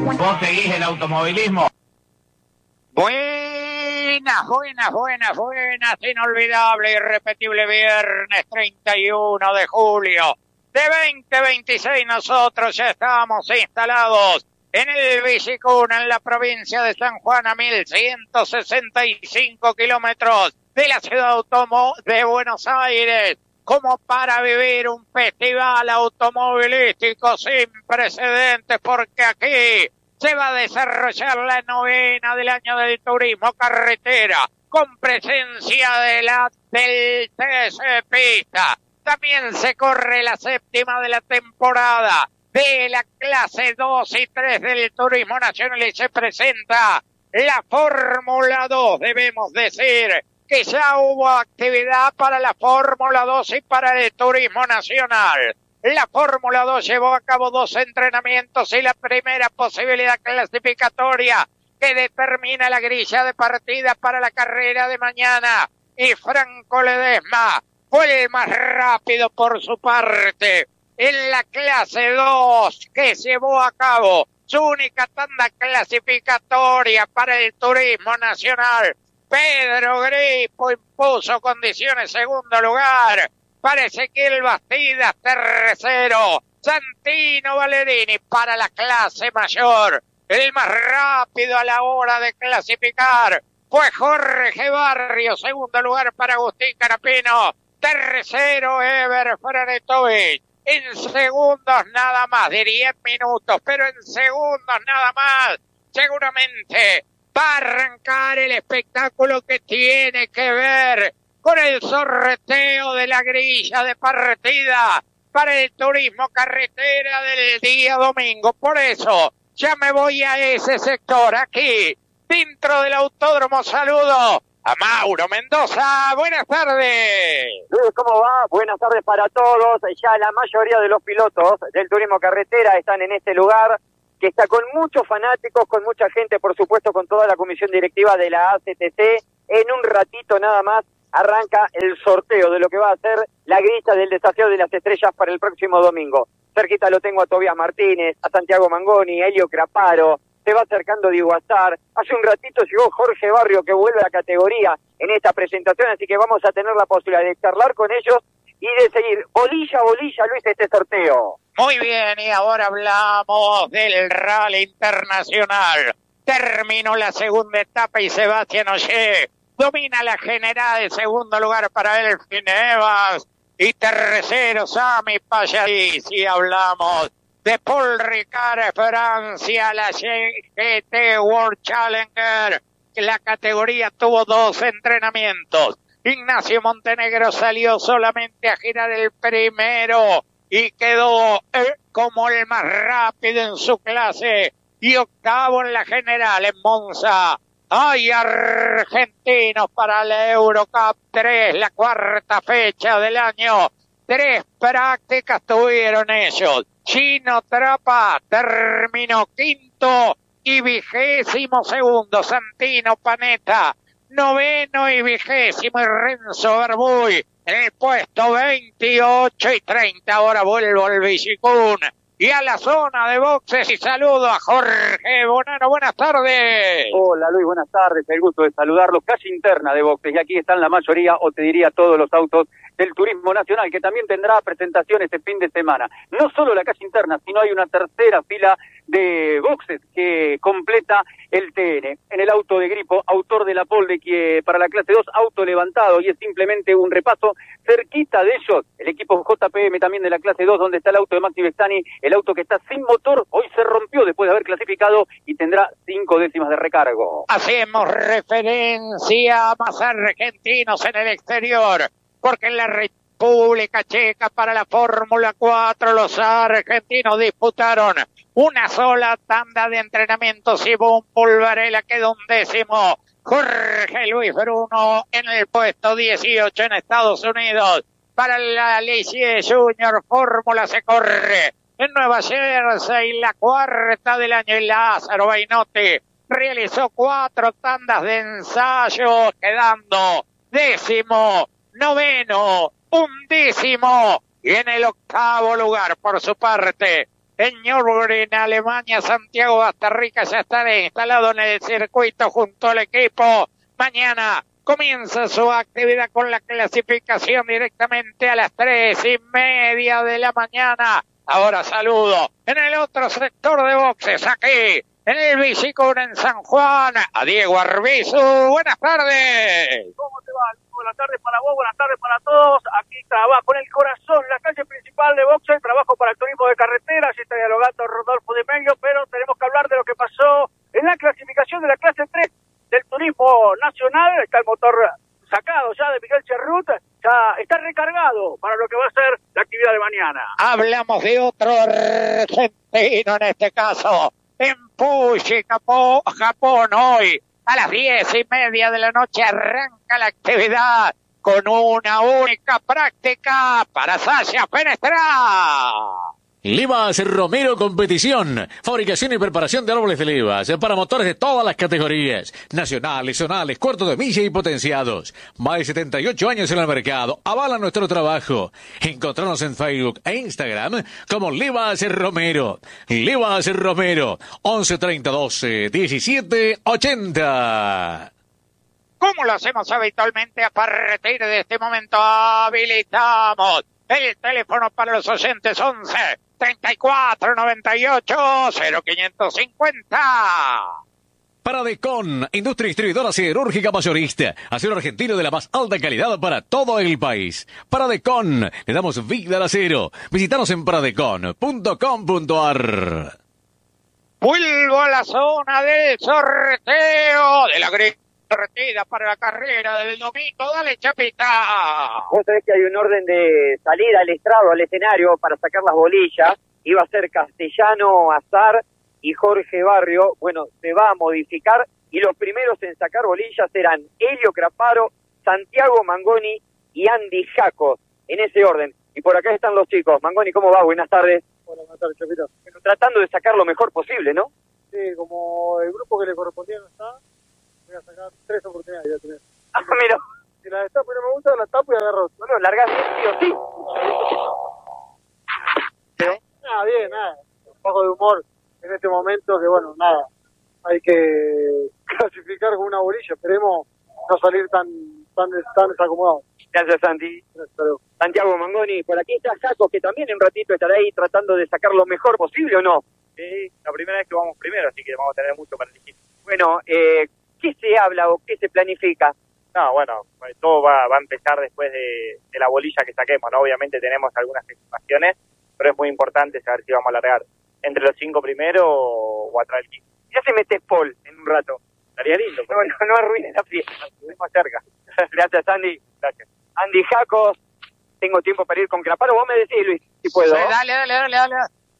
¿Vos seguís el automovilismo? Buenas, inolvidable, irrepetible viernes 31 de julio de 2026. Nosotros ya estamos instalados en el Bicicuna, en la provincia de San Juan, a 1165 kilómetros de la ciudad autónoma de Buenos Aires, como para vivir un festival automovilístico sin precedentes, porque aquí se va a desarrollar la novena del año del turismo carretera, con presencia del TC Pista. También se corre la séptima de la temporada de la clase 2 y 3 del turismo nacional y se presenta la Fórmula 2. Debemos decir que ya hubo actividad para la Fórmula 2 y para el turismo nacional. La Fórmula 2 llevó a cabo 2 entrenamientos y la primera posibilidad clasificatoria que determina la grilla de partida para la carrera de mañana. Y Franco Ledesma fue el más rápido por su parte en la clase 2 que llevó a cabo su única tanda clasificatoria para el turismo nacional. Pedro Gripo impuso condiciones segundo lugar para Ezequiel Bastidas tercero. Santino Valerini para la clase mayor. El más rápido a la hora de clasificar fue Jorge Barrio, segundo lugar para Agustín Carapino, tercero Ever Franetovich. En segundos nada más, diría en minutos, pero en segundos nada más, seguramente va a arrancar el espectáculo que tiene que ver con el sorteo de la grilla de partida para el turismo carretera del día domingo. Por eso ya me voy a ese sector, aquí, dentro del autódromo. Saludo a Mauro Mendoza. Buenas tardes. Luis, ¿cómo va? Buenas tardes para todos. Ya la mayoría de los pilotos del turismo carretera están en este lugar, que está con muchos fanáticos, con mucha gente, por supuesto, con toda la comisión directiva de la ACTC. En un ratito nada más arranca el sorteo de lo que va a ser la grilla del Desafío de las Estrellas para el próximo domingo. Cerquita lo tengo a Tobias Martínez, a Santiago Mangoni, a Helio Craparo, se va acercando Diego Azar. Hace un ratito llegó Jorge Barrio, que vuelve a la categoría en esta presentación, así que vamos a tener la posibilidad de charlar con ellos y de seguir bolilla a bolilla, Luis, este sorteo. Muy bien, y ahora hablamos del Rally Internacional. Terminó la segunda etapa y Sebastián Ogier domina la general. Segundo lugar para Elfyn Evans y tercero Sami Pallaris. Y hablamos de Paul Ricard, Francia, la GT World Challenger. La categoría tuvo 2 entrenamientos. Ignacio Montenegro salió solamente a girar el primero y quedó como el más rápido en su clase y octavo en la general en Monza. Hay argentinos para la Eurocup 3, la cuarta fecha del año. 3 prácticas tuvieron ellos. Gino Trappa terminó quinto y 22º. Santino Panetta, noveno y 20º. Y Renzo Verbuy en el puesto 28 y 30. Ahora vuelvo al Bicicuna y a la zona de boxes y saludo a Jorge Bonano. Buenas tardes. Hola Luis, buenas tardes, el gusto de saludarlos. Calle interna de boxes, y aquí están la mayoría, o te diría todos los autos del turismo nacional, que también tendrá presentación este fin de semana. No solo la calle interna, sino hay una tercera fila de boxes que completa el TN. En el auto de Gripo, autor de la pole que para la clase 2, auto levantado, y es simplemente un repaso. Cerquita de ellos, el equipo JPM también de la clase 2, donde está el auto de Maxi Vestani, el auto que está sin motor, hoy se rompió después de haber clasificado y tendrá 5 décimas de recargo. Hacemos referencia a más argentinos en el exterior, porque en la República Checa para la Fórmula 4 los argentinos disputaron una sola tanda de entrenamientos y Boom Pulvarela quedó 11º. Jorge Luis Bruno en el puesto 18 en Estados Unidos. Para la Ligier Junior Fórmula se corre en Nueva Jersey, la cuarta del año, y Lázaro Bainotti realizó 4 tandas de ensayo, quedando 19º, 11º y en el 8º lugar. Por su parte, en Nürburgring, Alemania. Santiago Bastarrica ya está instalado en el circuito junto al equipo. Mañana comienza su actividad con la clasificación directamente a las 3:30 de la mañana. Ahora saludo en el otro sector de boxes, aquí en el Biciclub en San Juan, a Diego Arbizu. Buenas tardes. ¿Cómo te va? Buenas tardes para vos, buenas tardes para todos. Aquí trabajo con el corazón, la calle principal de boxeo, trabajo para el turismo de carretera. Así está dialogando Rodolfo de Melio, pero tenemos que hablar de lo que pasó en la clasificación de la clase 3 del turismo nacional. Está el motor sacado ya de Miguel Cherrut, ya está recargado para lo que va a ser la actividad de mañana. Hablamos de otro argentino en este caso, en Fuji, Japón. Hoy a las 10:30 de la noche arranca la actividad con una única práctica para Sasha Fenestra. Livas Romero Competición, fabricación y preparación de árboles de levas para motores de todas las categorías, nacionales, zonales, cuartos de milla y potenciados. Más de 78 años en el mercado, avala nuestro trabajo. Encontrarnos en Facebook e Instagram como Livas Romero. Livas Romero, 11 30 12 17 80. Como lo hacemos habitualmente, a partir de este momento habilitamos el teléfono para los oyentes 11 34 98 0550. Paradecon, industria distribuidora siderúrgica mayorista, acero argentino de la más alta calidad para todo el país. Paradecon, le damos vida al acero. Visítanos en paradecon.com.ar. Vuelvo a la zona del sorteo de la grilla partida para la carrera del domingo. Dale, Chapita. Vos sabés que hay un orden de salida al estrado, al escenario, para sacar las bolillas. Iba a ser Castellano, Azar y Jorge Barrio. Bueno, se va a modificar y los primeros en sacar bolillas serán Helio Craparo, Santiago Mangoni y Andy Jaco, en ese orden. Y por acá están los chicos. Mangoni, ¿cómo va? Buenas tardes. Hola, buenas tardes, Chapito. Bueno, tratando de sacar lo mejor posible, ¿no? Sí, como el grupo que le correspondía no está, voy a sacar 3 oportunidades. Ya tenés. Ah, mira. Si la destapo y no me gusta, la tapo y agarro. Bueno, largás bien, sí o sí. Nada, bien, nada. Un poco de humor en este momento que, bueno, nada. Hay que clasificar con una bolilla. Esperemos no salir tan desacomodados. Gracias, Santi. Hasta luego. Santiago Mangoni, por aquí está Jaco, que también en un ratito estará ahí tratando de sacar lo mejor posible, ¿o no? Sí, la primera vez que vamos primero, así que vamos a tener mucho para elegir. Bueno, ¿qué se habla o qué se planifica? No, bueno, todo va a empezar después de la bolilla que saquemos, ¿no? Obviamente tenemos algunas estimaciones, pero es muy importante saber si vamos a largar entre los 5 primeros o atrás del 15. Ya se mete Paul en un rato. Estaría lindo. No arruines la fiesta. Estuvimos más cerca. Gracias, Andy. Gracias. Andy Jacos, tengo tiempo para ir con Craparo. Vos me decís, Luis, si puedo. Sí, dale.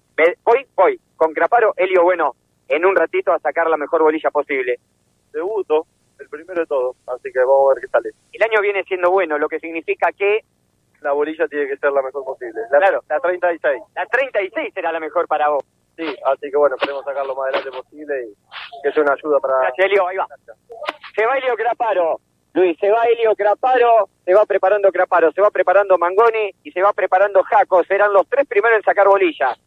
Voy. Con Craparo, Helio, bueno, en un ratito a sacar la mejor bolilla posible. Debuto, el primero de todo, así que vamos a ver qué sale. El año viene siendo bueno, lo que significa que... La bolilla tiene que ser la mejor posible. Claro. La 36. La 36 será la mejor para vos. Sí, así que bueno, esperemos sacarlo lo más adelante posible y que sea una ayuda para... Gracias, Helio, ahí va. Se va Helio Craparo. Luis, se va Helio Craparo, se va preparando Craparo, se va preparando Mangoni y se va preparando Jaco. Serán los 3 primeros en sacar bolillas.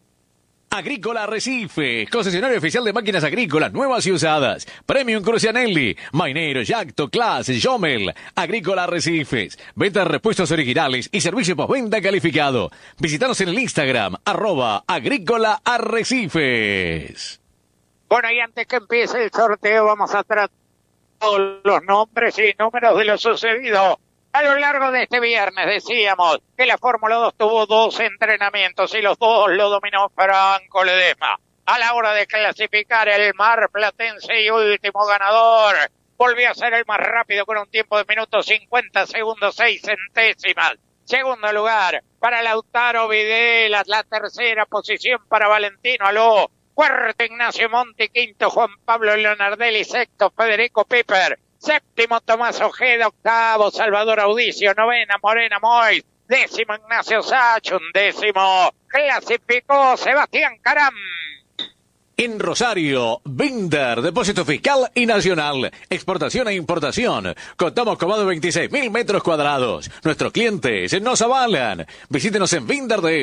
Agrícola Arrecife, concesionario oficial de máquinas agrícolas nuevas y usadas. Premium Crucianelli, Mainero, Yacto, Class, Jomel. Agrícola Arrecifes, venta de repuestos originales y servicio postventa calificado. Visítanos en el Instagram, @Agrícola Arrecifes. Bueno, y antes que empiece el sorteo vamos a tratar todos los nombres y números de lo sucedido a lo largo de este viernes. Decíamos que la Fórmula 2 tuvo 2 entrenamientos y los 2 lo dominó Franco Ledesma. A la hora de clasificar, el marplatense y último ganador volvió a ser el más rápido con un tiempo de minutos 50 segundos 6 centésimas. Segundo lugar para Lautaro Videla, la tercera posición para Valentino Aló, cuarto Ignacio Monti, quinto Juan Pablo Leonardelli, sexto Federico Piper, séptimo Tomás Ojeda, octavo Salvador Audicio, novena Morena Mois, décimo Ignacio Sach, undécimo clasificó Sebastián Caram. En Rosario, Binder, depósito fiscal y nacional, exportación e importación. Contamos con más de 26.000 metros cuadrados. Nuestros clientes nos avalan. Visítenos en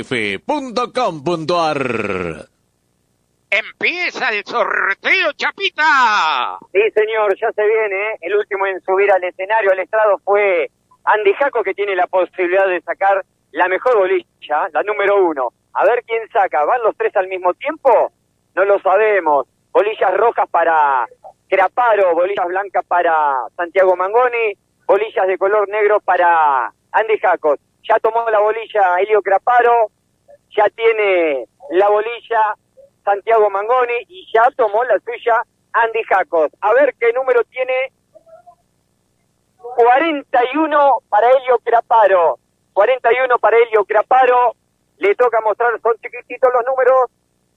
binderdf.com.ar. Empieza el sorteo, Chapita. Sí, señor, ya se viene. El último en subir al escenario, al estrado, fue Andy Jaco, que tiene la posibilidad de sacar la mejor bolilla, la número 1. A ver quién saca. ¿Van los tres al mismo tiempo? No lo sabemos. Bolillas rojas para Craparo, bolillas blancas para Santiago Mangoni, bolillas de color negro para Andy Jacos. Ya tomó la bolilla Helio Craparo, ya tiene la bolilla Santiago Mangoni y ya tomó la suya Andy Jacos. A ver qué número tiene. 41 para Helio Craparo. 41 para Helio Craparo. Le toca mostrar, son chiquititos los números.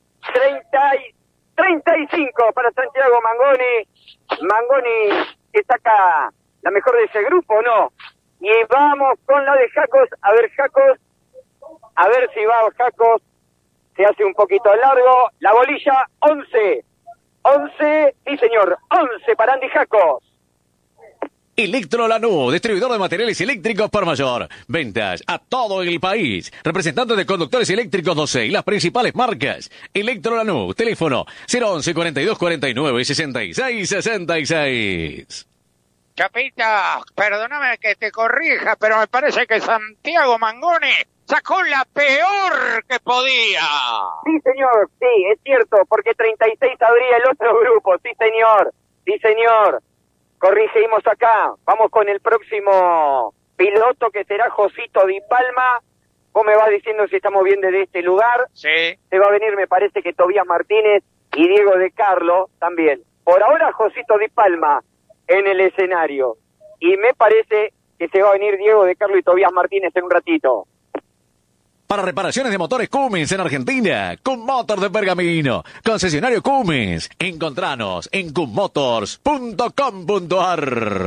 35 para Santiago Mangoni. Mangoni que saca la mejor de ese grupo, ¿no? Y vamos con la de Jacos. A ver, Jacos. A ver si va Jacos. Se hace un poquito largo. La bolilla, 11. 11, sí señor, 11 para Andy Jacos. Electrolanú, distribuidor de materiales eléctricos por mayor. Ventas a todo el país. Representante de conductores eléctricos 12 y las principales marcas. Electrolanú, teléfono 011 42 49 66 66. Chapita, perdóname que te corrija, pero me parece que Santiago Mangoni sacó la peor que podía. Sí, señor, sí, es cierto, porque 36 habría el otro grupo. Sí, señor, sí, señor. Corregimos acá. Vamos con el próximo piloto, que será Josito Di Palma. Vos me vas diciendo si estamos bien desde este lugar. Sí. Se va a venir, me parece, que Tobías Martínez y Diego de Carlo también. Por ahora, Josito Di Palma en el escenario. Y me parece que se va a venir Diego de Carlo y Tobías Martínez en un ratito. Para reparaciones de motores Cummins en Argentina, Cummotors de Pergamino, concesionario Cummins. Encontranos en cummotors.com.ar.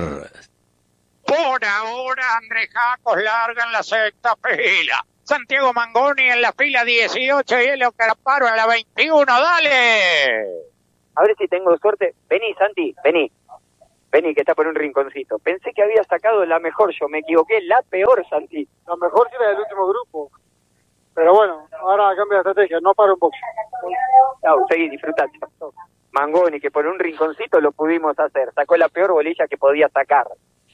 Por ahora, Andrés Jacos larga en la sexta fila. Santiago Mangoni en la fila 18 y Helio Craparo en la 21. ¡Dale! A ver si tengo suerte. Vení, Santi, vení. Vení, que está por un rinconcito. Pensé que había sacado la mejor, yo me equivoqué. La peor, Santi. La mejor sí era del último grupo. Pero bueno, ahora cambia de estrategia, no para un box. No, seguí disfrutando. Mangoni, que por un rinconcito lo pudimos hacer. Sacó la peor bolilla que podía sacar.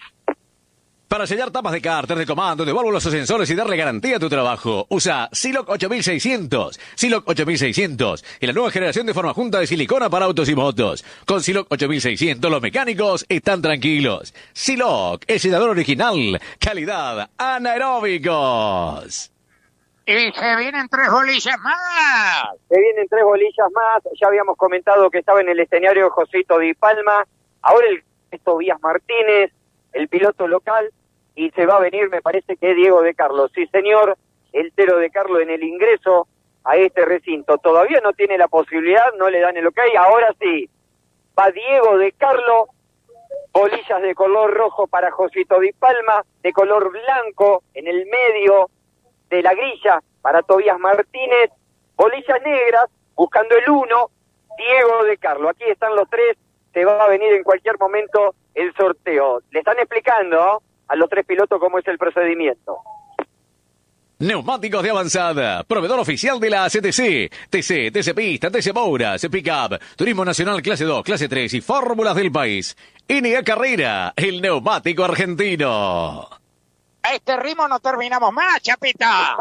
Para sellar tapas de cárter, de comando, de válvulas o sensores y darle garantía a tu trabajo, usa Siloc 8600. Siloc 8600 y la nueva generación de forma junta de silicona para autos y motos. Con Siloc 8600 los mecánicos están tranquilos. Siloc es sellador original, calidad anaeróbicos. Y se vienen 3 bolillas más. Se vienen 3 bolillas más. Ya habíamos comentado que estaba en el escenario Josito Di Palma. Ahora el Tobías Martínez, el piloto local. Y se va a venir, me parece que es Diego de Carlo. Sí, señor, el Tero de Carlo en el ingreso a este recinto. Todavía no tiene la posibilidad, no le dan el ok. Ahora sí, va Diego de Carlo. Bolillas de color rojo para Josito Di Palma, de color blanco en el medio de la grilla para Tobías Martínez, bolillas negras, buscando el 1, Diego de Carlo. Aquí están los 3, se va a venir en cualquier momento el sorteo. Le están explicando a los 3 pilotos cómo es el procedimiento. Neumáticos de avanzada, proveedor oficial de la CTC, TC Pista, TC Moura, TC Pickup, Turismo Nacional Clase 2, Clase 3 y Fórmulas del país. NA Carrera, el neumático argentino. A este ritmo no terminamos más, Chapita.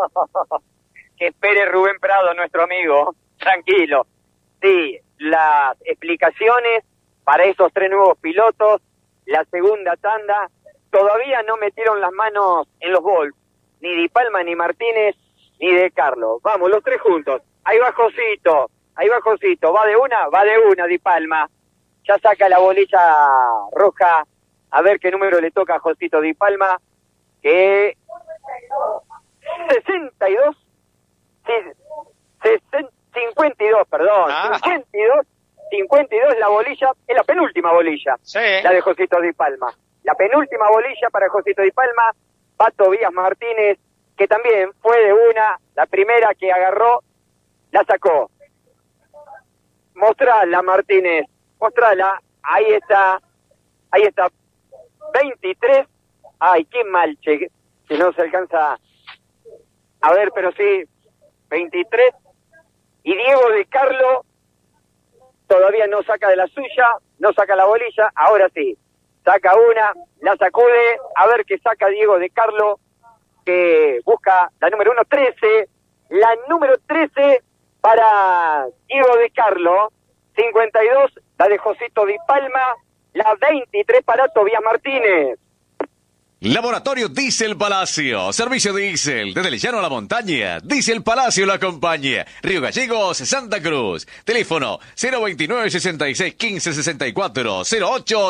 Que espere Rubén Prado, nuestro amigo. Tranquilo. Sí, las explicaciones para esos 3 nuevos pilotos, la segunda tanda, todavía no metieron las manos en los bols. Ni Di Palma, ni Martínez, ni De Carlo. Vamos, los 3 juntos. Ahí va Josito. ¿Va de una? Va de una, Di Palma. Ya saca la bolilla roja. A ver qué número le toca a Josito Di Palma. Que 62, sí, 52, perdón, 52 la bolilla, es la penúltima bolilla, sí, la de Josito Di Palma. La penúltima bolilla para Josito Di Palma, va Tobías Martínez, que también fue de una, la primera que agarró, la sacó. Mostrala, Martínez. Mostrala. Ahí está. 23. Ay, qué mal, che. Que no se alcanza a ver, pero sí. 23. Y Diego de Carlo todavía no saca de la suya, no saca la bolilla. Ahora sí. Saca una, la sacude. A ver qué saca Diego de Carlo, que busca la número 1, 13. La número 13 para Diego de Carlo. 52, la de Josito Di Palma. La 23 para Tobías Martínez. Laboratorio Diesel Palacio. Servicio diésel. Desde el llano a la montaña. Diesel Palacio lo acompaña. Río Gallegos, Santa Cruz. Teléfono 029 66 15 64 08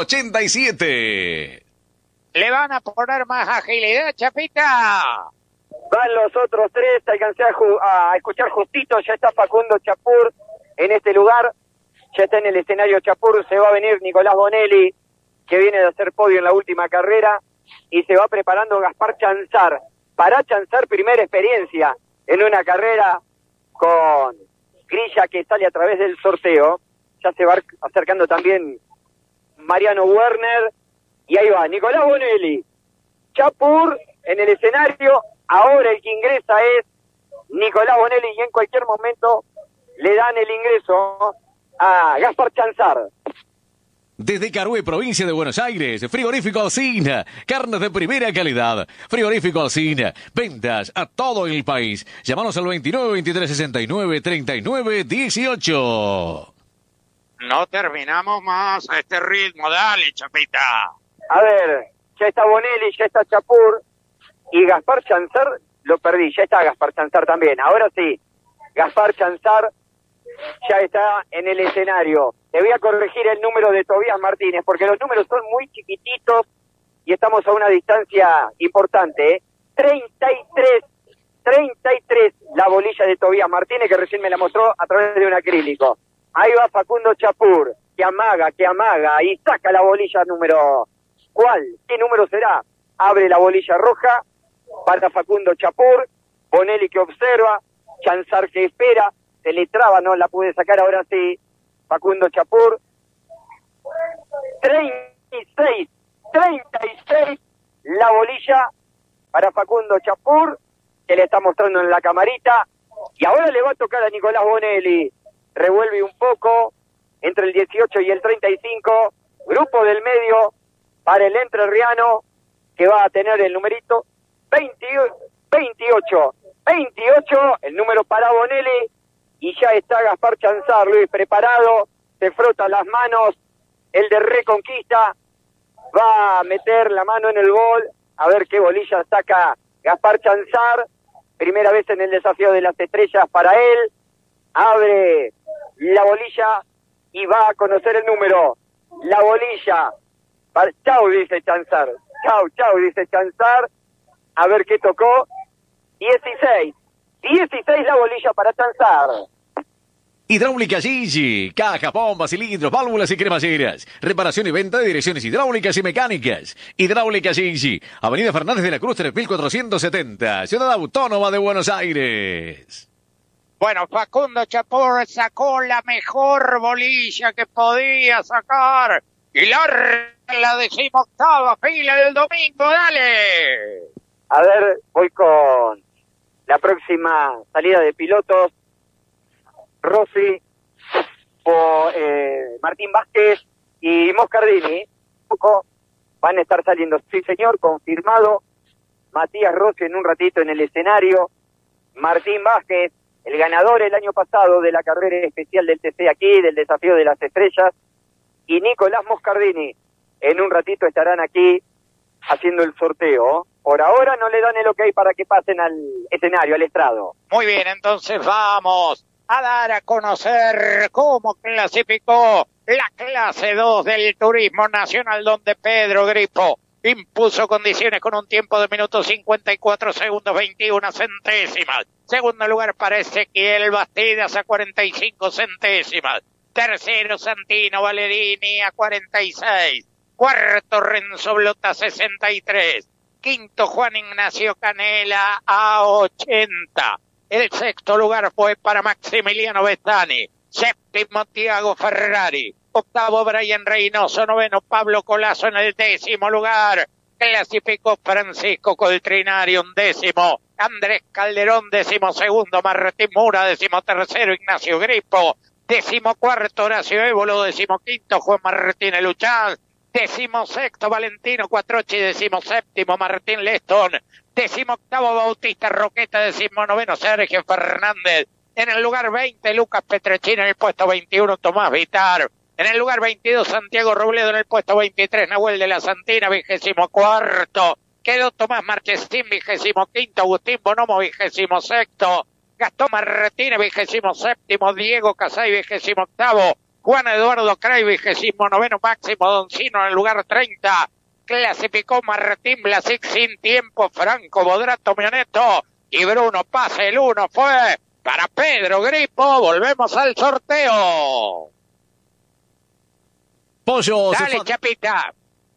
87. Le van a poner más agilidad, Chapita. Van los otros tres. Alcancé a escuchar justito. Ya está Facundo Chapur en este lugar. Ya está en el escenario Chapur. Se va a venir Nicolás Bonelli, que viene de hacer podio en la última carrera. Y se va preparando Gaspar Chanzar. Para Chanzar, primera experiencia en una carrera con grilla que sale a través del sorteo. Ya se va acercando también Mariano Werner. Y ahí va, Nicolás Bonelli. Chapur en el escenario. Ahora el que ingresa es Nicolás Bonelli. Y en cualquier momento le dan el ingreso a Gaspar Chanzar. Desde Carué, provincia de Buenos Aires, Frigorífico Alsina, carnes de primera calidad. Frigorífico Alsina, ventas a todo el país. Llámanos al 29 23 69 39 18. No terminamos más a este ritmo, dale, Chapita. A ver, ya está Bonelli, ya está Chapur. Y Gaspar Chanzar, lo perdí, ya está Gaspar Chanzar también. Ahora sí, Gaspar Chanzar ya está en el escenario. Te voy a corregir el número de Tobías Martínez, porque los números son muy chiquititos y estamos a una distancia importante, ¿eh? 33 la bolilla de Tobías Martínez, que recién me la mostró a través de un acrílico. Ahí va Facundo Chapur, que amaga, y saca la bolilla número... ¿Cuál? ¿Qué número será? Abre la bolilla roja para Facundo Chapur, Bonelli que observa, Chanzar que espera, se le traba, no la pude sacar, ahora sí, Facundo Chapur. 36 la bolilla para Facundo Chapur, que le está mostrando en la camarita, y ahora le va a tocar a Nicolás Bonelli. Revuelve un poco entre el 18 y el 35, grupo del medio para el entrerriano, que va a tener el numerito 28, el número para Bonelli. Y ya está Gaspar Chanzar, Luis, preparado, se frota las manos, el de Reconquista, va a meter la mano en el bol, a ver qué bolilla saca Gaspar Chanzar, primera vez en el desafío de las estrellas para él, abre la bolilla y va a conocer el número, la bolilla, chau dice Chanzar, chau dice Chanzar, a ver qué tocó, 16 la bolilla para Chanzar. Hidráulica Gigi, caja, bombas, cilindros, válvulas y cremalleras. Reparación y venta de direcciones hidráulicas y mecánicas. Hidráulica Gigi, Avenida Fernández de la Cruz 3470, Ciudad Autónoma de Buenos Aires. Bueno, Facundo Chapur sacó la mejor bolilla que podía sacar. Y la 18ª fila del domingo, dale. A ver, voy con la próxima salida de pilotos. Rossi, Martín Vázquez y Moscardini. Poco van a estar saliendo. Sí, señor, confirmado. Matías Rossi en un ratito en el escenario. Martín Vázquez, el ganador el año pasado de la carrera especial del TC aquí, del desafío de las estrellas. Y Nicolás Moscardini en un ratito estarán aquí haciendo el sorteo. Por ahora no le dan el ok para que pasen al escenario, al estrado. Muy bien, entonces vamos a dar a conocer cómo clasificó la clase 2 del Turismo Nacional, donde Pedro Grifo impuso condiciones con un tiempo de minutos 54 segundos 21 centésimas. Segundo lugar para Ezequiel Bastidas a 45 centésimas. Tercero Santino Valerini a 46. Cuarto Renzo Blota 63. Quinto Juan Ignacio Canela a 80. El sexto lugar fue para Maximiliano Bestani. Séptimo, Tiago Ferrari. Octavo, Brian Reynoso. Noveno, Pablo Colazo en el 10º lugar. Clasificó Francisco Coltrinari, 11º. Andrés Calderón, 12º. Martín Mura, 13º. Ignacio Gripo, 14º. Horacio Évolo, 15º. Juan Martín Luchán, 16º. Valentino Cuatrochi, 17º. Martín Leston, 18º. Bautista Roqueta, 19º. Sergio Fernández. En el lugar 20, Lucas Petrechina. En el puesto 21, Tomás Vitar. En el lugar 22, Santiago Robledo. En el puesto 23, Nahuel de la Santina, 24º. Quedó Tomás Marchesín, 25º. Agustín Bonomo, 26º. Gastón Martínez, 27º. Diego Casay, 28º. Juan Eduardo Cray, 29º. Máximo Doncino en el lugar 30. Clasificó Martín Blasic sin tiempo. Franco Bodrato Mioneto y Bruno Pase. El 1 fue para Pedro Gripo. Volvemos al sorteo. Pollo. Dale, Chapita.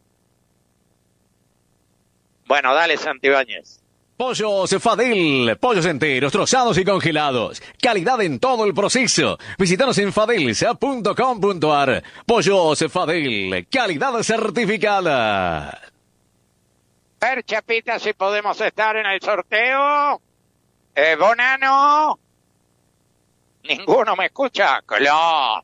Bueno, dale, Santibáñez. Pollo Cefadel, pollos enteros, trozados y congelados. Calidad en todo el proceso. Visítanos en fadelsa.com.ar. Pollo Cefadel, calidad certificada. Ver, Chapita, si podemos estar en el sorteo. Bonano. Ninguno me escucha. Claro.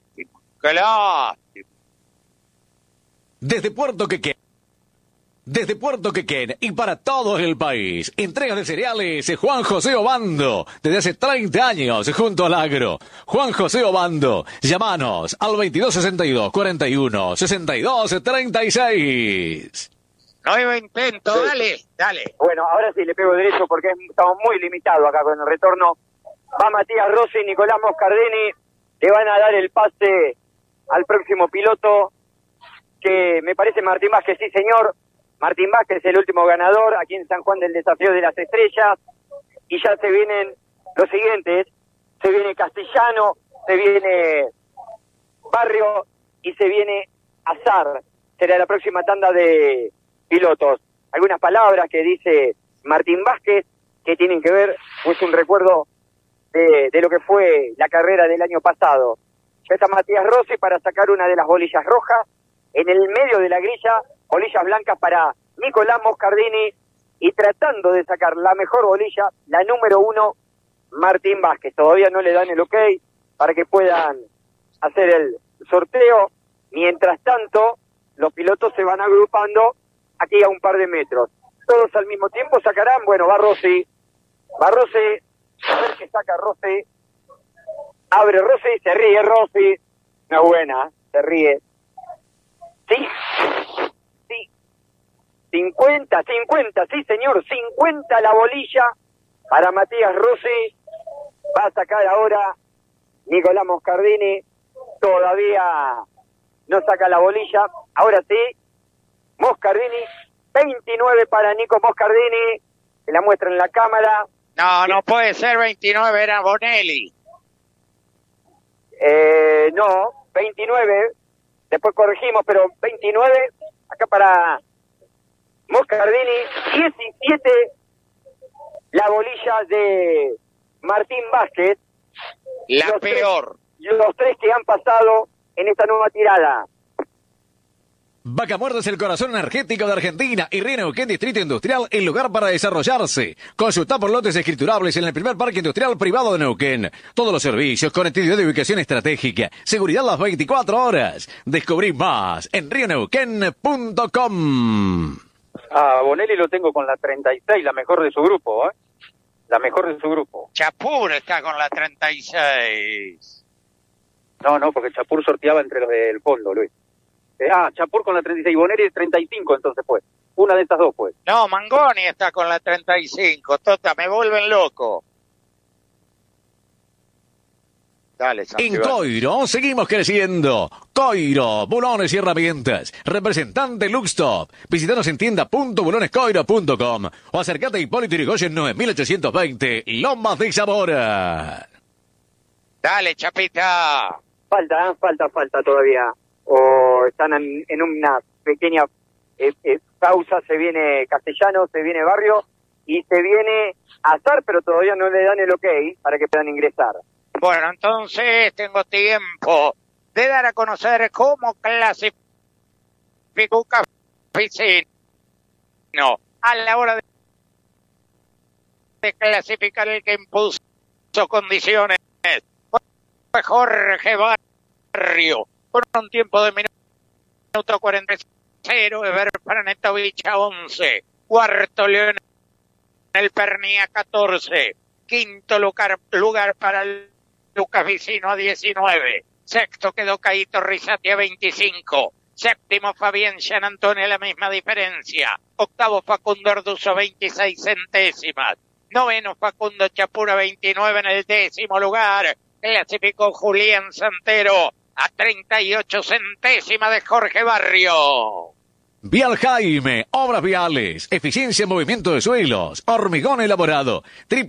Desde Puerto Quequén y para todo el país, entregas de cereales Juan José Obando, desde hace 30 años junto al agro. Juan José Obando, llámanos al 2262 41 62 36. Nuevo intento, dale. Bueno, ahora sí le pego derecho porque estamos muy limitados acá con el retorno. Va Matías Rossi, Nicolás Moscardini, le van a dar el pase al próximo piloto, que me parece Martín Vázquez, sí señor. Martín Vázquez es el último ganador aquí en San Juan del Desafío de las Estrellas. Y ya se vienen los siguientes. Se viene Castellano, se viene Barrio y se viene Azar. Será la próxima tanda de pilotos. Algunas palabras que dice Martín Vázquez que tienen que ver, pues un recuerdo de lo que fue la carrera del año pasado. Ya está Matías Rossi para sacar una de las bolillas rojas. En el medio de la grilla, bolillas blancas para Nicolás Moscardini, y tratando de sacar la mejor bolilla, la número 1, Martín Vázquez. Todavía no le dan el ok para que puedan hacer el sorteo. Mientras tanto, los pilotos se van agrupando aquí a un par de metros. Todos al mismo tiempo sacarán, bueno, va Rossi, a ver qué saca Rossi. Abre Rossi, se ríe Rossi. Una buena, se ríe. Sí. 50, sí señor, 50 la bolilla para Matías Rossi. Va a sacar ahora Nicolás Moscardini, todavía no saca la bolilla. Ahora sí, Moscardini, 29 para Nico Moscardini, que la muestra en la cámara. No puede ser 29, era Bonelli. No, 29, después corregimos, pero 29, acá para Moscardini, 17 la bolilla de Martín Vázquez. La peor. Los tres que han pasado en esta nueva tirada. Vaca Muerta es el corazón energético de Argentina y Río Neuquén Distrito Industrial, el lugar para desarrollarse. Consulta por lotes escriturables en el primer parque industrial privado de Neuquén. Todos los servicios, conectividad de ubicación estratégica, seguridad las 24 horas. Descubrí más en rioneuquén.com. A Bonelli lo tengo con la 36, la mejor de su grupo, ¿eh? La mejor de su grupo. Chapur está con la 36. No, porque Chapur sorteaba entre los del fondo, Luis. Chapur con la 36, Bonelli es 35, entonces pues. Una de estas dos, pues. No, Mangoni está con la 35. Tota, me vuelven loco. Dale, En Coiro seguimos creciendo. Coiro, bulones y herramientas. Representante Luxtop. Visítanos en tienda.bulonescoiro.com o acércate a Hipólito Yrigoyen 9820, Lomas de Zamora. Dale, Chapita. Falta todavía. O están en una pequeña pausa. Se viene Castellano, se viene Barrio y se viene Azar, pero todavía no le dan el ok para que puedan ingresar. Bueno, entonces tengo tiempo de dar a conocer cómo clasificó Cafecino a la hora de clasificar el que impuso condiciones. Fue Jorge Barrio con un tiempo de minuto 40. Eber Franetovich a 11. Cuarto Leonel Pernia 14. Quinto lugar para Lucas Vicino a 19. Sexto quedó Caíto Risati a 25. Séptimo Fabián Gian Antonio, la misma diferencia. Octavo Facundo Orduzo, 26 centésimas. Noveno Facundo Chapura, 29 en el 10º lugar. Clasificó Julián Santero a 38 centésimas de Jorge Barrio. Vial Jaime, obras viales, eficiencia en movimiento de suelos, hormigón elaborado,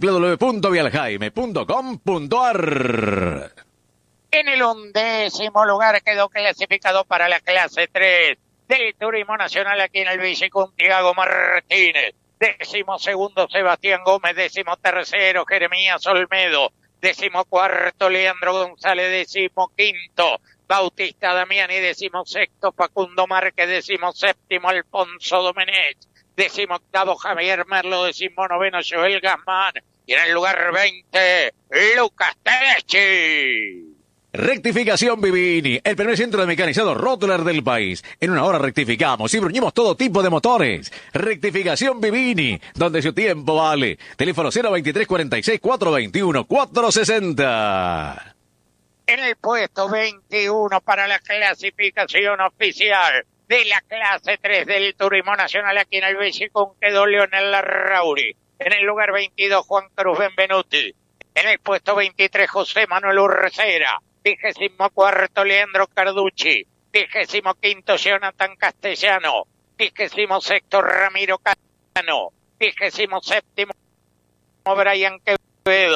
www.vialjaime.com.ar. En el 11º lugar quedó clasificado para la clase 3 del Turismo Nacional aquí en el Villicum Tiago Martínez. 12º Sebastián Gómez, 13º Jeremías Olmedo, 14º Leandro González, 15º Bautista Damiani, 16º Facundo Márquez, 17º Alfonso Domenech, 18º Javier Merlo, 19º Joel Gazmán y en el lugar 20 Lucas Tedechi. Rectificación Vivini, el primer centro de mecanizado Rottler del país. En una hora rectificamos y bruñimos todo tipo de motores. Rectificación Vivini, donde su tiempo vale. Teléfono 023 46 421 460. En el puesto 21 para la clasificación oficial de la clase 3 del Turismo Nacional aquí en el Villicum quedó Leonel Larrauri. En el lugar 22 Juan Cruz Benvenuti. En el puesto 23 José Manuel Urrecera. 24º Leandro Carducci, 25º Jonathan Castellano, 26º Ramiro Cano, 27º Brian Quevedo,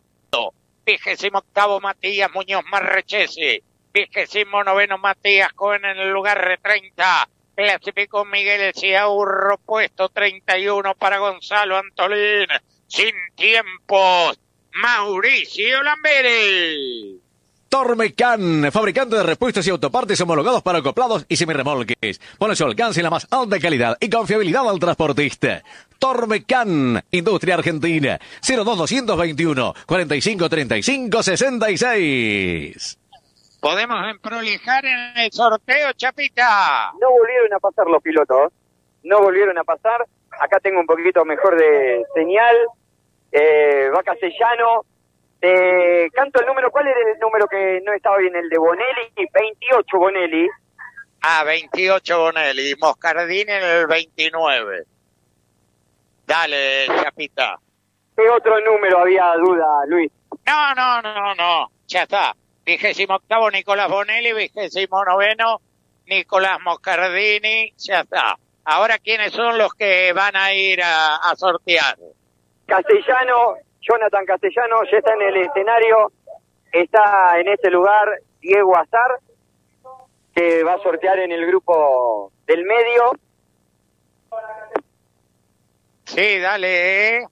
28º Matías Muñoz Marrechesi, 29º Matías Cohen en el lugar 30, clasificó Miguel Ciaurro, puesto 31 para Gonzalo Antolín, sin tiempos, Mauricio Lamberi. Tormecan, fabricante de repuestos y autopartes homologados para acoplados y semirremolques. Pone su alcance la más alta calidad y confiabilidad al transportista. Tormecan, Industria Argentina, 02221 4535 66. ¿Podemos prolijar en el sorteo, Chapita? No volvieron a pasar los pilotos, no volvieron a pasar. Acá tengo un poquito mejor de señal. Va Castellano. Canto el número. ¿Cuál era el número que no estaba bien? El de Bonelli. 28 Bonelli. 28 Bonelli. Moscardini en el 29. Dale, Chapita. ¿Qué otro número había duda, Luis? No. Ya está. 28º Nicolás Bonelli. 29º Nicolás Moscardini. Ya está. Ahora, ¿quiénes son los que van a ir a sortear? Castellano. Jonathan Castellano ya está en el escenario, está en este lugar Diego Azar, que va a sortear en el grupo del medio. Sí, dale.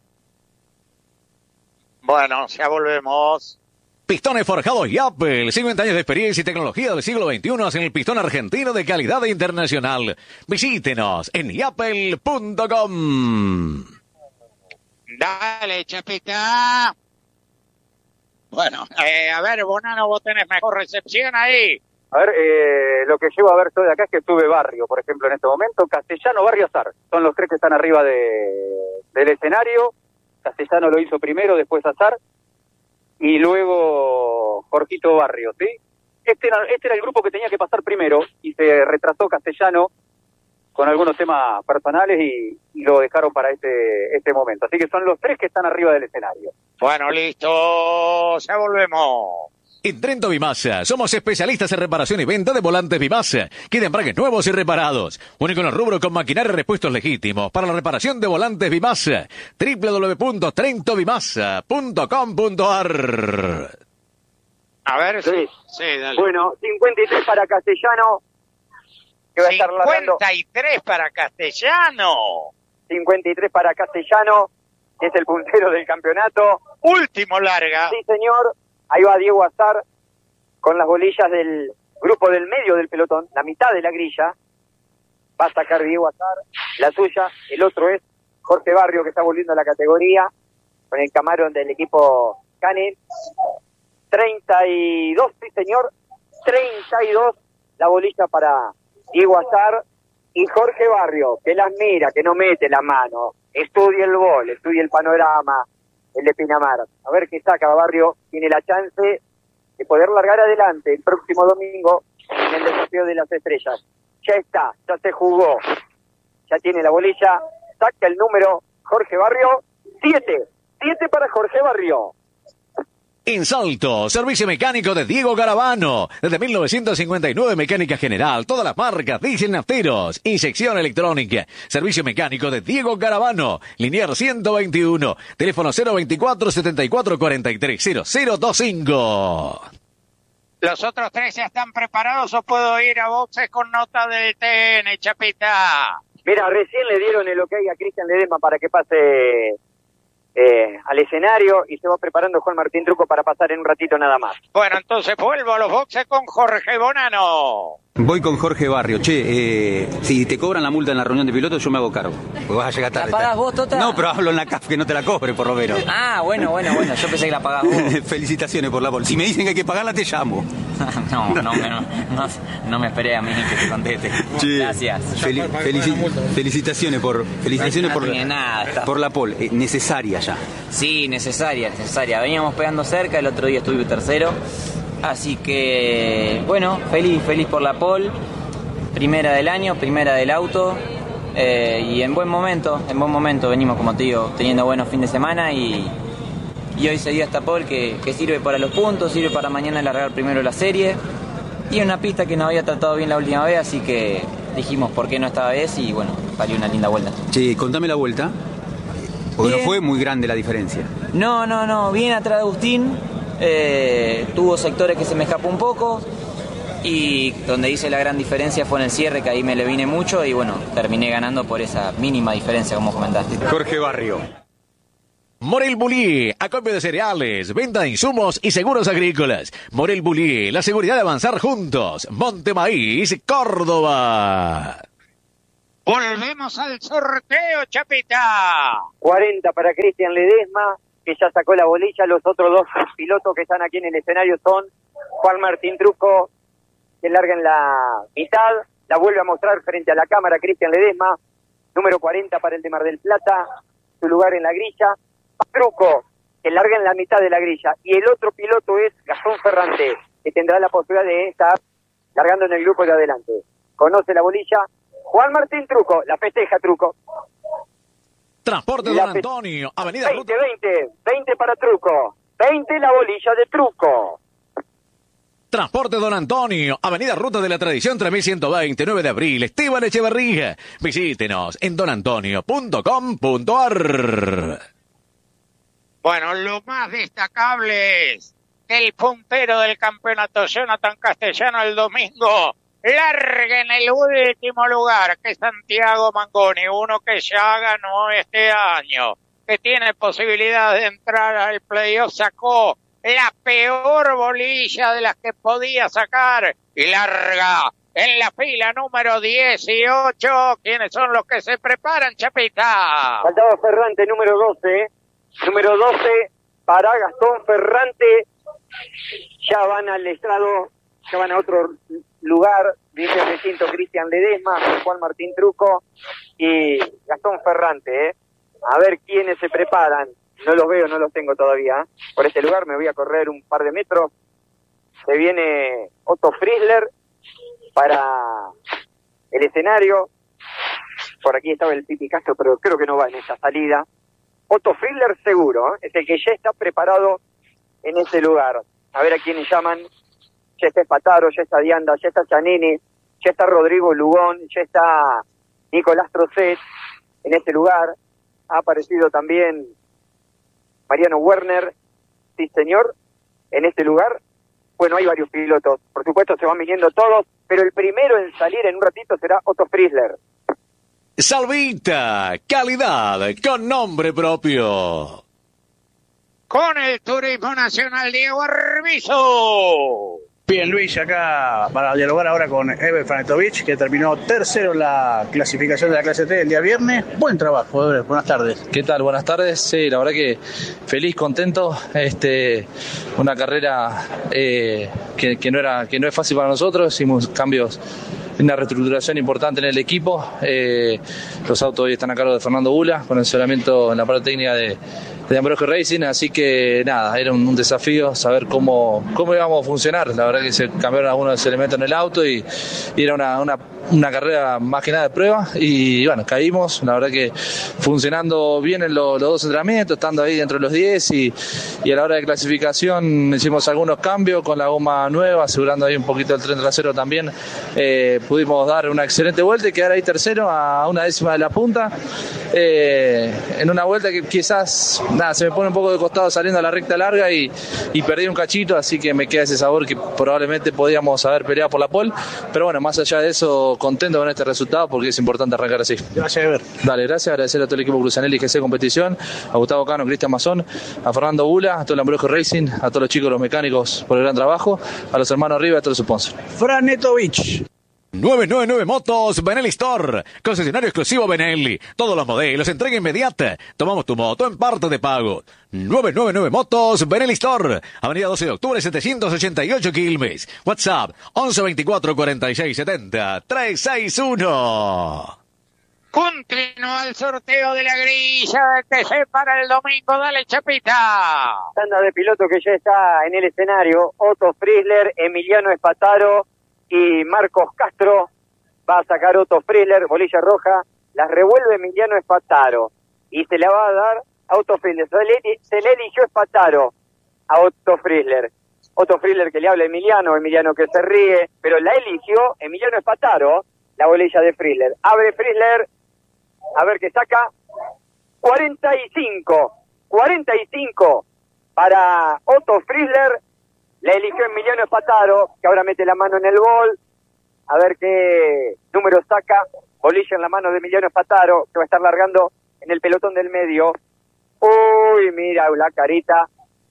Bueno, ya volvemos. Pistones forjados Yapel, 50 años de experiencia y tecnología del siglo XXI en el pistón argentino de calidad internacional. Visítenos en yapel.com. Dale, Chapita. Bueno, a ver, Bonano, vos tenés mejor recepción ahí. A ver, lo que llevo a ver todo de acá es que sube Barrio, por ejemplo, en este momento. Castellano, Barrio, Azar. Son los tres que están arriba del escenario. Castellano lo hizo primero, después Azar. Y luego Jorgito Barrio, ¿sí? Este era el grupo que tenía que pasar primero y se retrasó Castellano con algunos temas personales y lo dejaron para este momento. Así que son los tres que están arriba del escenario. Bueno, listo, ya volvemos. En Trento Vimasa, somos especialistas en reparación y venta de volantes Vimasa, que de embragues nuevos y reparados. Único en el rubro con maquinaria y repuestos legítimos para la reparación de volantes Vimasa. www.trentovimasa.com.ar. A ver, Sí, dale. Bueno, 53 para Castellano, que va a estar largando. 53 para Castellano. 53 para Castellano, que es el puntero del campeonato. Último larga. Sí, señor. Ahí va Diego Azar con las bolillas del grupo del medio del pelotón, la mitad de la grilla. Va a sacar Diego Azar la suya. El otro es Jorge Barrio, que está volviendo a la categoría con el Camarón del equipo Cane. 32, sí señor, 32 la bolilla para Diego Azar y Jorge Barrio, que las mira, que no mete la mano, estudia el gol, estudia el panorama, el de Pinamar. A ver qué saca Barrio, tiene la chance de poder largar adelante el próximo domingo en el desafío de las estrellas. Ya está, ya se jugó, ya tiene la bolilla, saca el número Jorge Barrio, 7 para Jorge Barrio. En Salto, servicio mecánico de Diego Garavano. Desde 1959, mecánica general, todas las marcas, diésel nafteros y sección electrónica. Servicio mecánico de Diego Garavano. Linier 121. Teléfono 024 74 43 0025. ¿Los otros tres ya están preparados o puedo ir a boxes con nota del TN, Chapita? Mira, recién le dieron el ok a Cristian Ledesma para que pase al escenario y se va preparando Juan Martín Truco para pasar en un ratito nada más. Bueno, entonces vuelvo a los boxes con Jorge Bonano. Voy con Jorge Barrio. Che, si te cobran la multa en la reunión de pilotos, yo me hago cargo. Porque vas a llegar tarde. ¿La pagás vos, Tota? No, pero hablo en la CAF, que no te la cobre, por lo menos. Ah, bueno. Yo pensé que la pagás vos. Felicitaciones por la pole. Si me dicen que hay que pagarla, te llamo. No me esperé a mí que te conteste. Che, gracias. Felicitaciones por Nada, por la pole. Necesaria ya. Sí, necesaria. Veníamos pegando cerca, el otro día estuve tercero. Así que, bueno, feliz por la pole. Primera del año, primera del auto. Y en buen momento. Venimos, como te digo, teniendo buenos fines de semana y hoy se dio esta pole que sirve para los puntos, sirve para mañana largar primero la serie. Y una pista que nos había tratado bien la última vez, así que dijimos por qué no esta vez y bueno, salió una linda vuelta. Che, contame la vuelta. Porque no fue muy grande la diferencia. No, bien atrás de Agustín. Tuvo sectores que se me escapó un poco y donde hice la gran diferencia fue en el cierre, que ahí me le vine mucho y bueno, terminé ganando por esa mínima diferencia como comentaste. Jorge Barrio. Morel Bulí, acopio de cereales, venta de insumos y seguros agrícolas. Morel Bulí, la seguridad de avanzar juntos. Monte Maíz, Córdoba. Volvemos al sorteo, Chapita. 40 para Cristian Ledesma, que ya sacó la bolilla. Los otros dos pilotos que están aquí en el escenario son Juan Martín Truco, que larga en la mitad, la vuelve a mostrar frente a la cámara Cristian Ledesma, número 40 para el de Mar del Plata, su lugar en la grilla. Truco, que larga en la mitad de la grilla, y el otro piloto es Gastón Ferrante, que tendrá la posibilidad de estar largando en el grupo de adelante. Conoce la bolilla Juan Martín Truco, la festeja Truco. Transporte Don Antonio, Avenida 20 para Truco, 20 la bolilla de Truco. Transporte Don Antonio, Avenida Ruta de la Tradición 3120, 9 de abril, Esteban Echeverría. Visítenos en donantonio.com.ar. Bueno, lo más destacable es que el puntero del campeonato, Jonathan Castellano, el domingo larga en el último lugar, que es Santiago Mangoni, uno que ya ganó este año, que tiene posibilidad de entrar al playoff, sacó la peor bolilla de las que podía sacar y larga en la fila número 18. ¿Quiénes son los que se preparan, Chapita? Faltaba Ferrante, número 12. Número 12 para Gastón Ferrante. Ya van al estrado, ya van a otro lugar. Dice el recinto Cristian Ledesma, Juan Martín Truco y Gastón Ferrante. A ver quiénes se preparan. No los veo, no los tengo todavía. Por este lugar me voy a correr un par de metros. Se viene Otto Frizzler para el escenario. Por aquí estaba el Pipi Castro, pero creo que no va en esa salida. Otto Frizzler seguro, es el que ya está preparado en ese lugar. A ver a quiénes llaman. Ya está Espataro, ya está Dianda, ya está Chanini, ya está Rodrigo Lugón, ya está Nicolás Trocet en ese lugar. Ha aparecido también Mariano Werner, sí señor, en este lugar. Bueno, hay varios pilotos, por supuesto se van viniendo todos, pero el primero en salir en un ratito será Otto Frizzler. Salvita, calidad con nombre propio. con el Turismo Nacional Diego Arvizo. Bien, Luis, acá para dialogar ahora con Ever Franetovich, que terminó tercero en la clasificación de la clase T el día viernes. Buen trabajo, Ever. Buenas tardes. ¿Qué tal? Buenas tardes. Sí, la verdad que feliz, contento. Una carrera que no es fácil para nosotros. Hicimos cambios, una reestructuración importante en el equipo. Los autos hoy están a cargo de Fernando Bula, con el asesoramiento en la parte técnica de Ambrosio Racing, así que nada, era un desafío saber cómo íbamos a funcionar. La verdad que se cambiaron algunos de los elementos en el auto y era una carrera más que nada de prueba, y bueno, caímos, la verdad que funcionando bien en los dos entrenamientos, estando ahí dentro de los 10 y a la hora de clasificación hicimos algunos cambios con la goma nueva, asegurando ahí un poquito el tren trasero también. Pudimos dar una excelente vuelta y quedar ahí tercero a una décima de la punta, en una vuelta que quizás se me pone un poco de costado saliendo a la recta larga y perdí un cachito, así que me queda ese sabor que probablemente podíamos haber peleado por la pole, pero bueno, más allá de eso, contento con este resultado porque es importante arrancar así. Gracias, Ever. Dale, gracias, agradecer a todo el equipo Cruzanelli GC Competición, a Gustavo Cano, Cristian Mazón, a Fernando Bula, a todo el Ambrosio Racing, a todos los chicos, los mecánicos por el gran trabajo, a los hermanos arriba y a todos los sponsors. Franetovich. 999 Motos Benelli Store, concesionario exclusivo Benelli. Todos los modelos, entrega inmediata. Tomamos tu moto en parte de pago. 999 Motos Benelli Store, Avenida 12 de Octubre 788 Quilmes. WhatsApp 11 24 46 70 361. Continúa el sorteo de la grilla que se para el domingo. Dale, Chapita. Tanda de piloto que ya está en el escenario. Otto Frizzler, Emiliano Espataro y Marcos Castro. Va a sacar Otto Frizzler, bolilla roja, la revuelve Emiliano Espataro y se la va a dar a Otto Frizzler. Se le eligió Espataro a Otto Frizzler. Otto Frizzler que le habla a Emiliano que se ríe, pero la eligió Emiliano Espataro, la bolilla de Frizzler. Abre Frizzler, a ver qué saca. 45 para Otto Frizzler. La eligió Emiliano Espataro, que ahora mete la mano en el bol. A ver qué número saca. Bolilla en la mano de Emiliano Espataro, que va a estar largando en el pelotón del medio. Uy, mira la carita.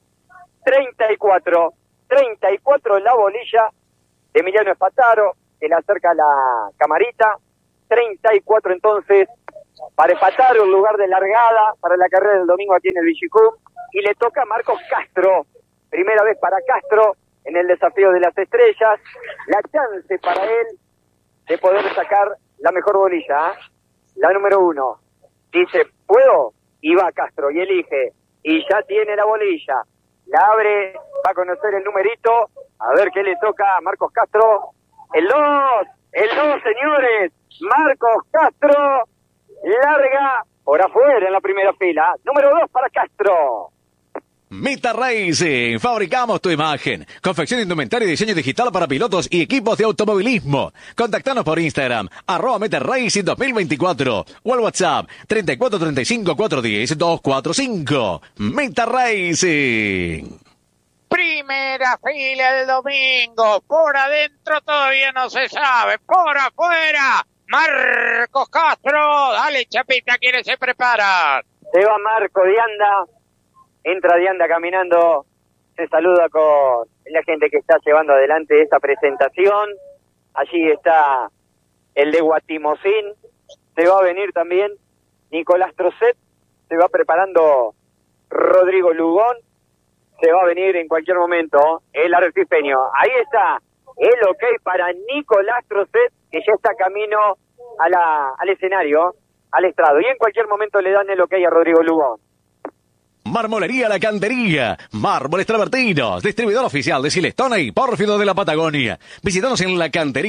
34 la bolilla de Emiliano Espataro, que le acerca la camarita. 34 entonces para Espataro, en lugar de largada para la carrera del domingo aquí en el Vigicum. Y le toca a Marcos Castro. Primera vez para Castro en el desafío de las estrellas. La chance para él de poder sacar la mejor bolilla, la número 1. Dice, ¿puedo? Y va Castro y elige. Y ya tiene la bolilla. La abre, va a conocer el numerito. A ver qué le toca a Marcos Castro. El 2, señores. Marcos Castro larga por afuera en la primera fila. Número 2 para Castro. Meta Racing, fabricamos tu imagen. Confección de indumentaria y diseño digital para pilotos y equipos de automovilismo. Contactanos por Instagram, @Meta Racing 2024 o al WhatsApp 34 35 410 245. Meta Racing. Primera fila el domingo. Por adentro todavía no se sabe. Por afuera, Marcos Castro. Dale, Chapita, ¿quiénes se preparan? Se va Marco Dianda. Entra Dianda caminando, se saluda con la gente que está llevando adelante esta presentación. Allí está el de Guatimosín, se va a venir también Nicolás Trocet, se va preparando Rodrigo Lugón, se va a venir en cualquier momento el artifeño. Ahí está el ok para Nicolás Trocet, que ya está camino al escenario, al estrado. Y en cualquier momento le dan el ok a Rodrigo Lugón. Marmolería La Cantería, Mármoles Travertinos, distribuidor oficial de Silestone y Pórfido de la Patagonia. Visítanos en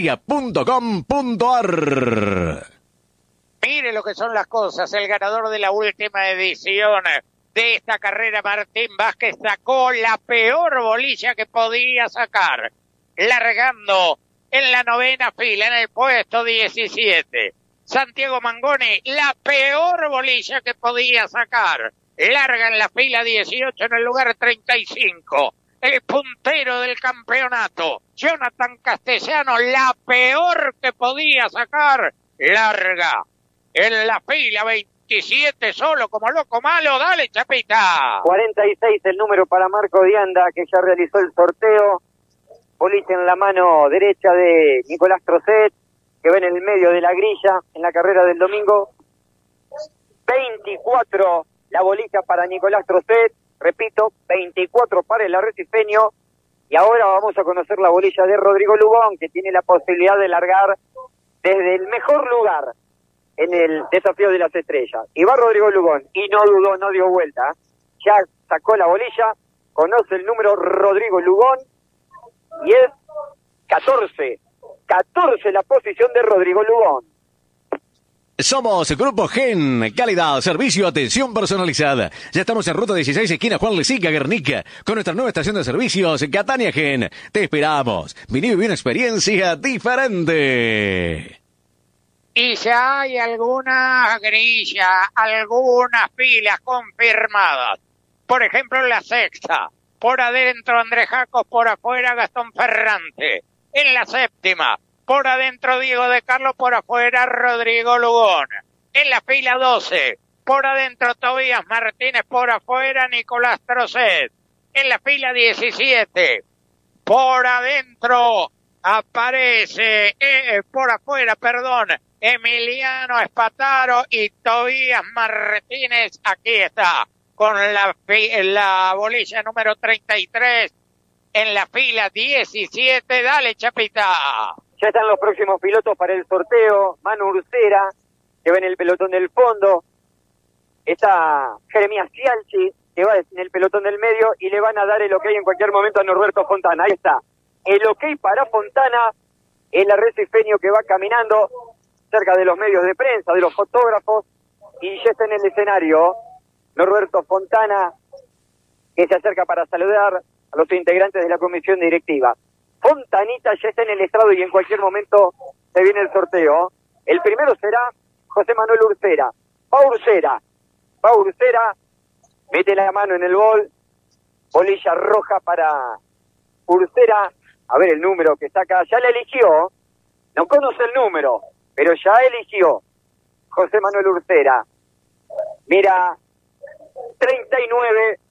lacantería.com.ar. Mire lo que son las cosas. El ganador de la última edición de esta carrera, Martín Vázquez, sacó la peor bolilla que podía sacar, largando en la 9ª fila, en el puesto 17. Santiago Mangone, la peor bolilla que podía sacar, larga en la fila 18 en el lugar 35. El puntero del campeonato, Jonathan Castellano, la peor que podía sacar, larga en la fila 27 solo como loco malo. Dale, Chapita. 46 el número para Marco Dianda, que ya realizó el sorteo. Boliche en la mano derecha de Nicolás Trocet, que ven en el medio de la grilla en la carrera del domingo. 24 la bolilla para Nicolás Trocet, repito, 24 para el arrecifeño. Y ahora vamos a conocer la bolilla de Rodrigo Lugón, que tiene la posibilidad de largar desde el mejor lugar en el desafío de las estrellas. Y va Rodrigo Lugón, y no dudó, no dio vuelta. Ya sacó la bolilla, conoce el número Rodrigo Lugón, y es 14 la posición de Rodrigo Lugón. Somos Grupo Gen, calidad, servicio, atención personalizada. Ya estamos en ruta 16, esquina Juan Lezica, Guernica, con nuestra nueva estación de servicios, Catania Gen. Te esperamos. Vení y viví una experiencia diferente. Y ya hay alguna grilla, algunas filas confirmadas. Por ejemplo, en la sexta, por adentro Andrés Jacos, por afuera Gastón Ferrante. En la séptima, por adentro Diego de Carlos, por afuera Rodrigo Lugón. En la fila 12, por adentro Tobías Martínez, por afuera Nicolás Trocet. En la fila 17, por adentro aparece, por afuera, perdón, Emiliano Espataro y Tobías Martínez. Aquí está, con la bolilla número 33, en la fila 17. Dale, Chapita. Ya están los próximos pilotos para el sorteo. Manu Ursera, que va en el pelotón del fondo. Está Jeremías Cialchi, que va en el pelotón del medio, y le van a dar el ok en cualquier momento a Norberto Fontana. Ahí está. El ok para Fontana, el arrecifeño que va caminando cerca de los medios de prensa, de los fotógrafos, y ya está en el escenario Norberto Fontana, que se acerca para saludar a los integrantes de la comisión directiva. Fontanita ya está en el estrado y en cualquier momento se viene el sorteo. El primero será José Manuel Ursera. Va Ursera, mete la mano en el bol, bolilla roja para Ursera. A ver el número que saca, ya la eligió, no conoce el número, pero ya eligió José Manuel Ursera. Mira, 39,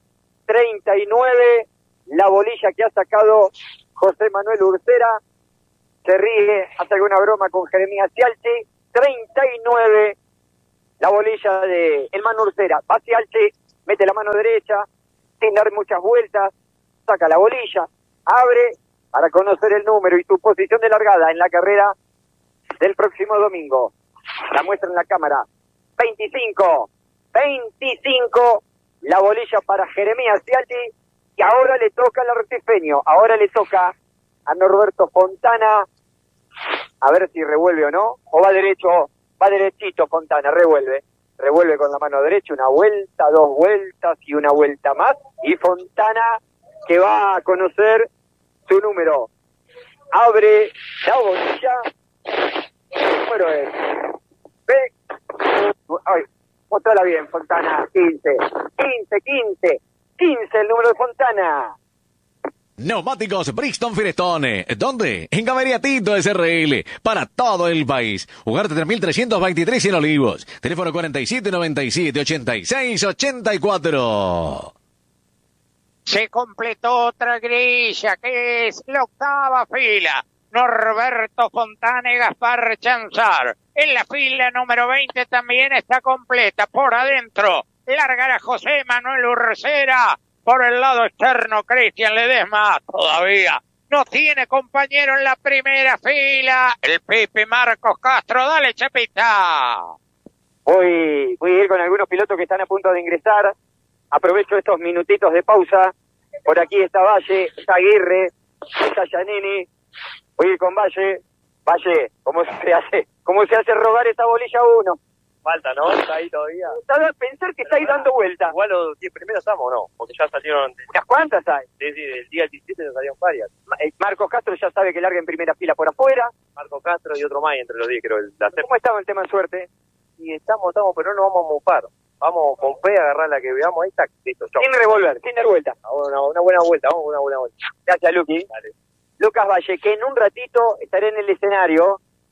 la bolilla que ha sacado José Manuel Ursera. Se ríe, hace alguna broma con Jeremías Cialchi. 39 la bolilla de el Manu Ursera. Va Cialchi, mete la mano derecha, sin dar muchas vueltas, saca la bolilla, abre para conocer el número y su posición de largada en la carrera del próximo domingo. La muestra en la cámara. 25, la bolilla para Jeremías Cialchi. Y ahora le toca al arrecifeño, ahora le toca a Norberto Fontana, a ver si revuelve o no, o va derechito Fontana, revuelve con la mano derecha, una vuelta, dos vueltas y una vuelta más, y Fontana, que va a conocer su número, abre la bolilla, el número es, mostrala bien Fontana, 15, el número de Fontana. Neumáticos Brixton Firestone. ¿Dónde? En Galería Tito SRL. Para todo el país. Ugarte 3323 en Olivos. Teléfono 4797-8684. Se completó otra grilla, que es la octava fila. Norberto Fontana y Gaspar Chanzar. En la fila número 20 también está completa. Por adentro largará José Manuel Ursera. Por el lado externo, Cristian Ledesma todavía no tiene compañero en la primera fila. El Pipi Marcos Castro. Dale, Chapita. Voy a ir con algunos pilotos que están a punto de ingresar. Aprovecho estos minutitos de pausa. Por aquí está Valle, está Aguirre, está Giannini. Voy a ir con Valle. Valle, ¿cómo se hace robar esa bolilla 1? Falta, ¿no? Está ahí todavía. Estaba a pensar que está ahí dando vueltas. Igual los 10 primeros estamos, ¿no? Porque ya salieron... ¿Unas cuantas hay? Sí, del día 17 ya salieron varias. Marcos Castro ya sabe que larga en primera fila por afuera. Marcos Castro y otro más entre los 10, creo. ¿Cómo estaba el tema de suerte? Y estamos, pero no vamos a mufar. Vamos con fe a agarrar la que veamos. Ahí está, listo, chau. Sin revolver, sin dar vuelta. Una buena vuelta, vamos, una buena vuelta. Gracias, Luqui. Dale. Lucas Valle, que en un ratito estaré en el escenario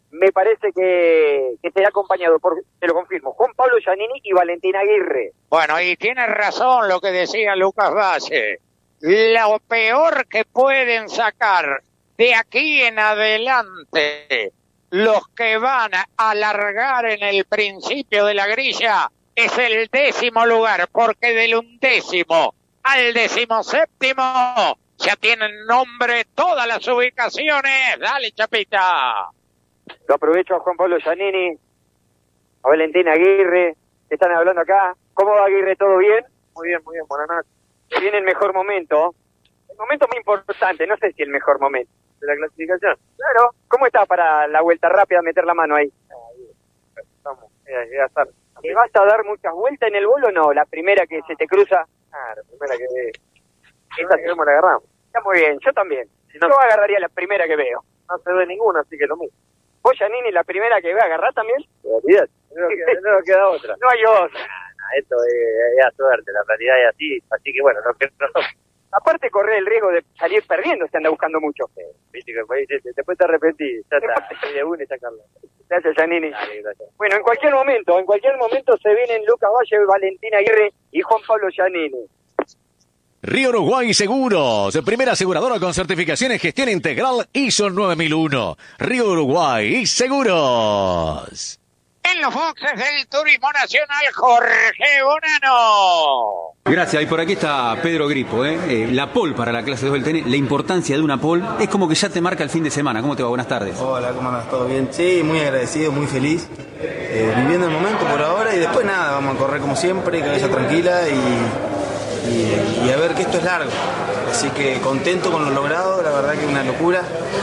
me parece que será acompañado por, te lo confirmo, Juan Pablo Giannini y Valentín Aguirre. Bueno, y tiene razón lo que decía Lucas Valle. Lo peor que pueden sacar de aquí en adelante los que van a alargar en el principio de la grilla es el 10º lugar, porque del 11º al 17º ya tienen nombre todas las ubicaciones. Dale, Chapita. Lo aprovecho a Juan Pablo Giannini, a Valentín Aguirre, que están hablando acá. ¿Cómo va, Aguirre? ¿Todo bien? Muy bien, buenas noches. Viene el mejor momento. El momento muy importante, no sé si el mejor momento. ¿De la clasificación? Claro. ¿Cómo está para la vuelta rápida, meter la mano ahí? Estamos, llega a estar. ¿Te vas a dar muchas vueltas en el bolo o no? La primera que se te cruza. La primera que esta tenemos la agarramos. Está muy bien, yo también. Si no, yo agarraría la primera que veo. No se ve ninguna, así que lo mismo. ¿Vos, Giannini, la primera que ve agarrar también? Olvídate, no queda otra. No hay otra. Esto es suerte, la realidad es así que bueno, lo que nosotros... Aparte correr el riesgo de salir perdiendo, se anda buscando mucho. Viste que el país después te arrepentís, ya está, de una y sacarla. Gracias, Giannini. Dale, gracias. Bueno, en cualquier momento se vienen Lucas Valle, Valentín Aguirre y Juan Pablo Giannini. Río Uruguay Seguros, primera aseguradora con certificación en gestión integral ISO 9001. Río Uruguay Seguros. En los boxes del Turismo Nacional, Jorge Bonano. Gracias, y por aquí está Pedro Gripo, la pole para la clase 2 del tenis, la importancia de una pole es como que ya te marca el fin de semana. ¿Cómo te va? Buenas tardes. Hola, ¿cómo andas? ¿Todo bien? Sí, muy agradecido, muy feliz, viviendo el momento por ahora y después nada, vamos a correr como siempre, cabeza tranquila y a ver que esto es largo. Así que contento con lo logrado, la verdad que es una locura.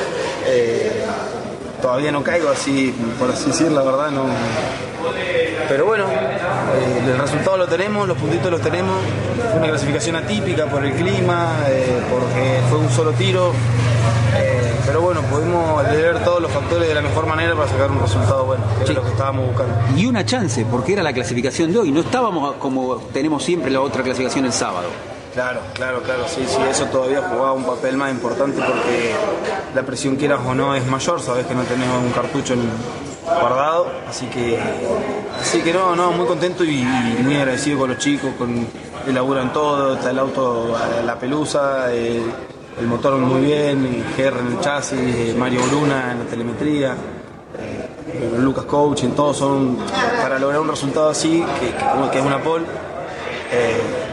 Todavía no caigo así, por así decir, la verdad no. Pero bueno, el resultado lo tenemos, los puntitos los tenemos. Fue una clasificación atípica por el clima, porque fue un solo tiro. Pero bueno, pudimos leer todos los factores de la mejor manera para sacar un resultado bueno, que es lo que estábamos buscando. Y una chance, porque era la clasificación de hoy, no estábamos como tenemos siempre la otra clasificación el sábado. Claro, sí, eso todavía jugaba un papel más importante porque la presión, quieras o no, es mayor, sabes que no tenemos un cartucho guardado, así que no, muy contento y muy agradecido con los chicos, con el laburo en todo, está el auto, la pelusa, el motor muy bien, GR en el chasis, Mario Bruna en la telemetría, Lucas Coaching, todos son para lograr un resultado así, que es una pole.